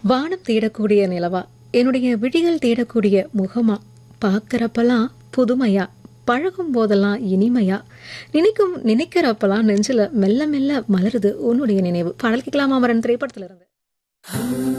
வானம் தேடக்கூடிய நிலவா, என்னுடைய விழிகள் தேடக்கூடிய முகமா, பார்க்கறப்பெல்லாம் புதுமையா, பழகும் போதெல்லாம் இனிமையா, நினைக்கிறப்பெல்லாம் நெஞ்சில மெல்ல மெல்ல மலருது உன்னுடைய நினைவு. பாடல் கேட்கலாமா அமரன் திரைப்படத்துல இருந்து.